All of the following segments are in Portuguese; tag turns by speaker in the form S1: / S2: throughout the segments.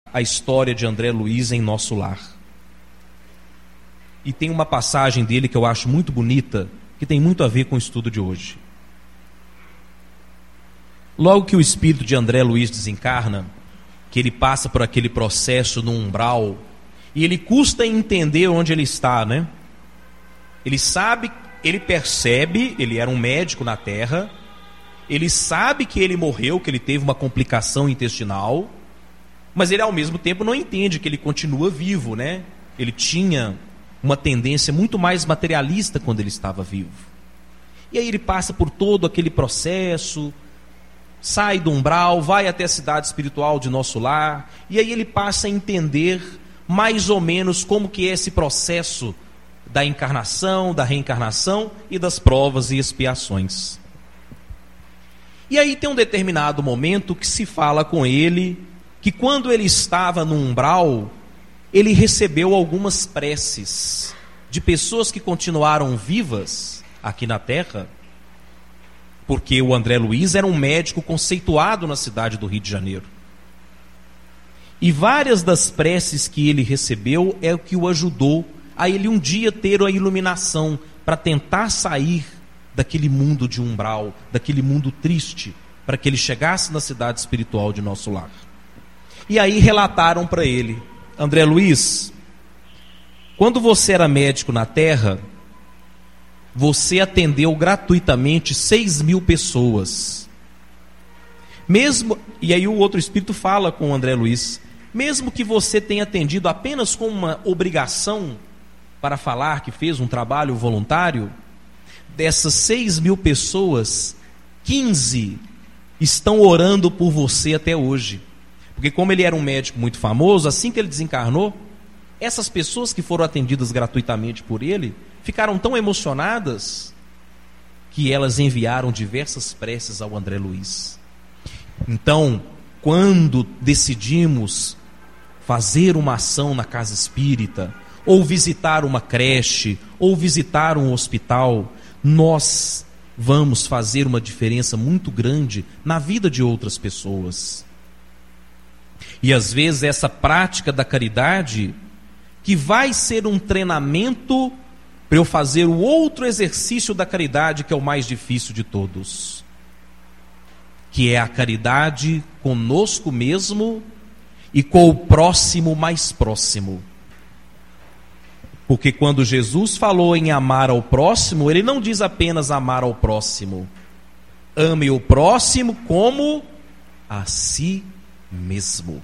S1: a história de André Luiz em nosso lar. E tem uma passagem dele que eu acho muito bonita, que tem muito a ver com o estudo de hoje. Logo que o espírito de André Luiz desencarna, que ele passa por aquele processo no umbral, e ele custa entender onde ele está, né? Ele sabe, ele percebe, ele era um médico na Terra, ele sabe que ele morreu, que ele teve uma complicação intestinal, mas ele ao mesmo tempo não entende que ele continua vivo, né? Ele tinha uma tendência muito mais materialista quando ele estava vivo. E aí ele passa por todo aquele processo, sai do umbral, vai até a cidade espiritual de nosso lar, e aí ele passa a entender mais ou menos como que é esse processo da encarnação, da reencarnação e das provas e expiações. E aí tem um determinado momento que se fala com ele, que quando ele estava no umbral, ele recebeu algumas preces de pessoas que continuaram vivas aqui na Terra, porque o André Luiz era um médico conceituado na cidade do Rio de Janeiro. E várias das preces que ele recebeu é o que o ajudou a ele um dia ter a iluminação para tentar sair daquele mundo de umbral, daquele mundo triste, para que ele chegasse na cidade espiritual de nosso lar. E aí relataram para ele: André Luiz, quando você era médico na Terra, você atendeu gratuitamente 6.000 pessoas. E aí o outro espírito fala com o André Luiz: mesmo que você tenha atendido apenas com uma obrigação para falar que fez um trabalho voluntário, dessas 6.000 pessoas, 15 estão orando por você até hoje. Porque como ele era um médico muito famoso, assim que ele desencarnou, essas pessoas que foram atendidas gratuitamente por ele, ficaram tão emocionadas que elas enviaram diversas preces ao André Luiz. Então, quando decidimos fazer uma ação na casa espírita, ou visitar uma creche, ou visitar um hospital, nós vamos fazer uma diferença muito grande na vida de outras pessoas. E às vezes essa prática da caridade, que vai ser um treinamento para eu fazer o outro exercício da caridade, que é o mais difícil de todos, que é a caridade conosco mesmo e com o próximo mais próximo. Porque quando Jesus falou em amar ao próximo, ele não diz apenas amar ao próximo. Ame o próximo como a si mesmo.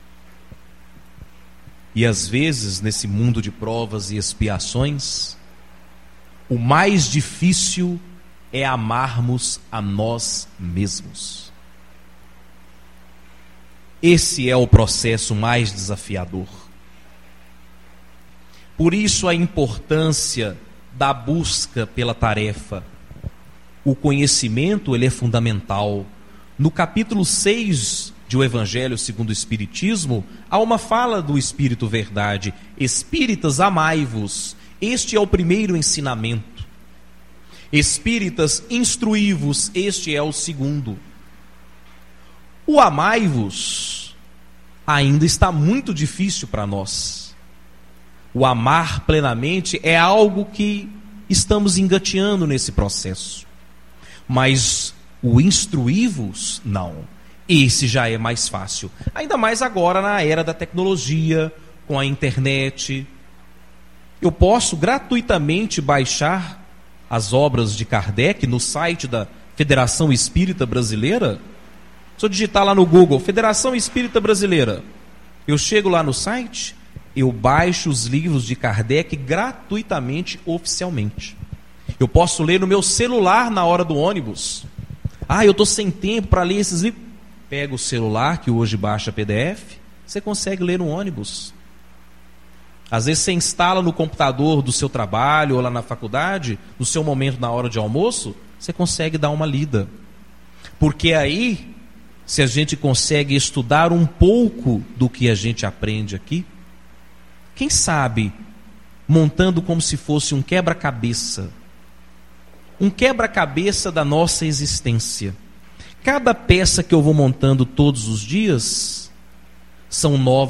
S1: E às vezes, nesse mundo de provas e expiações, o mais difícil é amarmos a nós mesmos. Esse é o processo mais desafiador. Por isso a importância da busca pela tarefa. O conhecimento, ele é fundamental. No capítulo 6 de O Evangelho segundo o Espiritismo, há uma fala do Espírito Verdade: Espíritas, amai-vos. Este é o primeiro ensinamento. Espíritas, instruí-vos. Este é o segundo. O amai-vos ainda está muito difícil para nós. O amar plenamente é algo que estamos engateando nesse processo. Mas o instruí-vos, não. Esse já é mais fácil. Ainda mais agora na era da tecnologia, com a internet. Eu posso gratuitamente baixar as obras de Kardec no site da Federação Espírita Brasileira. Se eu digitar lá no Google, Federação Espírita Brasileira, eu chego lá no site, eu baixo os livros de Kardec gratuitamente, oficialmente. Eu posso ler no meu celular na hora do ônibus. Eu estou sem tempo para ler esses livros. Pega o celular, que hoje baixa PDF, você consegue ler no ônibus. Às vezes você instala no computador do seu trabalho ou lá na faculdade, no seu momento na hora de almoço, você consegue dar uma lida. Porque aí, se a gente consegue estudar um pouco do que a gente aprende aqui, quem sabe, montando como se fosse um quebra-cabeça da nossa existência. Cada peça que eu vou montando todos os dias são novas